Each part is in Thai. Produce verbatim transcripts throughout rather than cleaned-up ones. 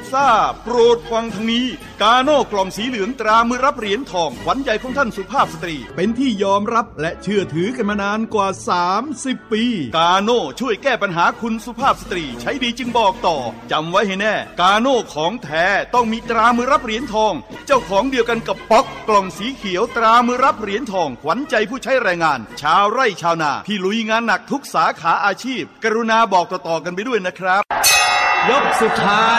ซ่าโปรดฟังทางนี้กาโน่กล่องสีเหลืองตรามือรับเหรียญทองขวัญใจของท่านสุภาพสตรีเป็นที่ยอมรับและเชื่อถือกันมานานกว่าสามสิบปีกาโน่ช่วยแก้ปัญหาคุณสุภาพสตรีใช้ดีจึงบอกต่อจำไว้ให้แน่กาโน่ของแท้ต้องมีตรามือรับเหรียญทองเจ้าของเดียวกันกับป๊อกกล่องสีเขียวตรามือรับเหรียญทองขวัญใจผู้ใช้แรงงานชาวไร่ชาวนาที่ลุยงานหนักทุกสาขาอาชีพกรุณาบอกต่อๆกันไปด้วยนะครับยกสุดท้าย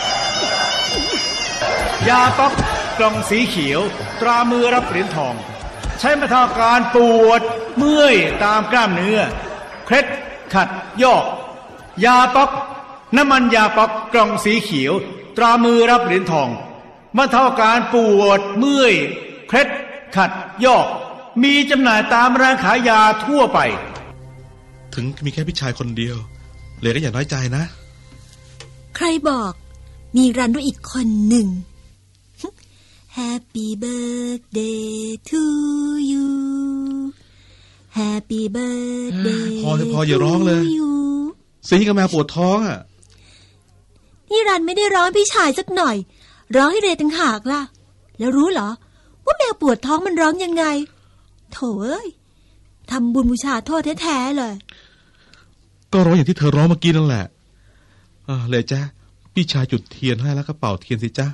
ยาป๊อกกล่องสีเขียวตรามือรับเหรียญทองใช้บรรเทาการปวดเมื่อยตามกล้ามเนื้อเคล็ดขัดยอกยาป๊อกน้ำมันยาป๊อกกล่องสีเขียวตรามือรับเหรียญทองบรรเทาการปวดเมื่อยเคล็ดขัดยอกมีจำหน่ายตามร้านขายยาทั่วไปถึงมีแค่พี่ชายคนเดียวเลยก็อย่าน้อยใจนะใครบอกมีรันด้วยอีกคนหนึ่ง Happy birthday to you Happy birthday พอจะพออย่าร้องเลยซีกับแมวปวดท้องอ่ะนี่รันไม่ได้ร้องพี่ชายสักหน่อยร้องให้เรต่างหากล่ะแล้วรู้เหรอว่าแมวปวดท้องมันร้องยังไงโถเอ้ยทำบุญบูชาโทษแท้ๆเลยก็ร้องอย่างที่เธอร้องเมื่อกี้นั่นแหละอ่าเลยจ้ะพี่ชายจุดเทียนให้แล้วก็เป่าเทียนสิจ้ะ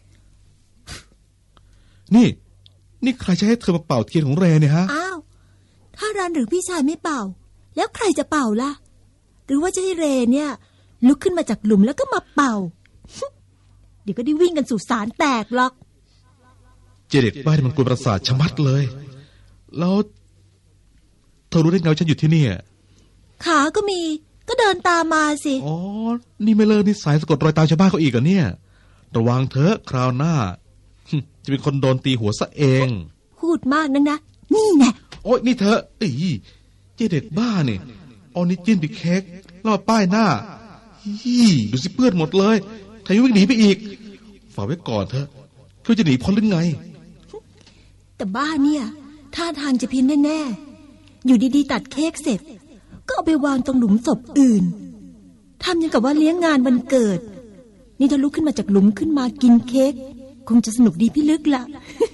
นี่นี่ใครจะให้เธอมาเป่าเทียนของเรเนี่ยฮะอ้าวถ้ารันหรือพี่ชายไม่เป่าแล้วใครจะเป่าล่ะหรือว่าจะให้เรเนี่ยลุกขึ้นมาจากหลุมแล้วก็มาเป่าเดี๋ยวก็ได้วิ่งกันสู่สารแตกหรอกเจเด็กบ้านมันกวนประสาทชะมัดเลยแล้วเธอรู้ได้ไงว่าฉันอยู่ที่นี่ขาก็มีก็เดินตามมาสิอ๋อนี่ไม่เลิกนิสัยสะกดรอยตามชาวบ้านเขาอีกเหรอเนี่ยระวังเถอะคราวหน้าจะเป็นคนโดนตีหัวซะเองพูดมากนักนะนี่แน่โอ๊ยนี่เธอเอ้ยเจ๊เด็กบ้านี่เอานิจิ้นไปเค้กแล้วมาป้ายหน้ายี่ดูสิเปื้อนหมดเลยแถมวิ่งหนีไปอีกฝากไว้ก่อนเถอะเพื่อจะหนีพ้นหรือไงแต่บ้าเนี่ยท่าทางจะพินแน่ๆอยู่ดีๆตัดเค้กเสร็จก็เอาไปวางตรงหลุมศพอื่นทำอย่างกับว่าเลี้ยงงานวันเกิดนี่ถ้าลุกขึ้นมาจากหลุมขึ้นมากินเค้กคงจะสนุกดีพี่ลึกละ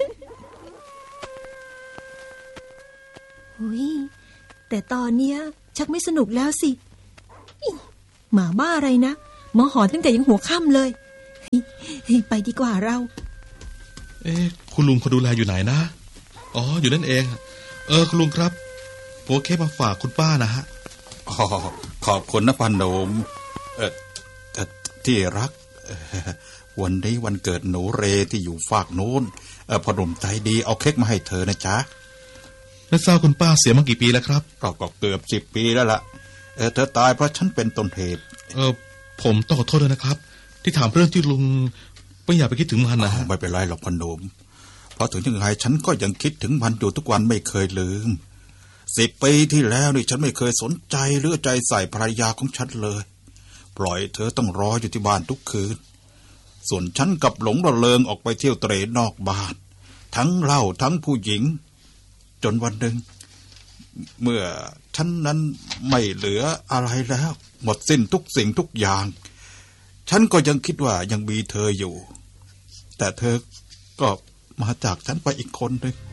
หุยแต่ตอนเนี้ยชักไม่สนุกแล้วสิหมาบ้าอะไรนะหมอหอนตั้งแต่ยังหัวค่ำเลยไปดีกว่าเราเอ๊ะคุณลุงเขาดูแลอยู่ไหนนะอ๋ออยู่นั่นเองเออคุณลุงครับผมแค่มาฝากคุณป้านะฮะอ๋อขอบคุณนะพันโหนมเออที่รักวันนี้วันเกิดหนูเรที่อยู่ฝากโน้นเออพอหนุ่มใจดีเอาเค้กมาให้เธอนะจ๊ะไม่ทราบคุณป้าเสียมากี่ปีแล้วครับก็ก็เกือบสิบปีแล้วล่ะเออเธอตายเพราะฉันเป็นต้นเหตุเออผมต้องขอโทษด้วยนะครับที่ถามเรื่องที่ลุงไม่อยากไปคิดถึงมันนะไม่เป็นไรหรอกพันโหนมเพราะถึงยังไงฉันก็ยังคิดถึงมันอยู่ทุกวันไม่เคยลืมสิบปีที่แล้วนี่ฉันไม่เคยสนใจหรือใจใส่ภรรยาของฉันเลยปล่อยเธอต้องรออยู่ที่บ้านทุกคืนส่วนฉันกับหลงระเริงออกไปเที่ยวเตร่นอกบ้านทั้งเหล้าทั้งผู้หญิงจนวันหนึ่งเมื่อฉันนั้นไม่เหลืออะไรแล้วหมดสิ้นทุกสิ่งทุกอย่างฉันก็ยังคิดว่ายังมีเธออยู่แต่เธอก็มาจากฉันไปอีกคนหนึ่ง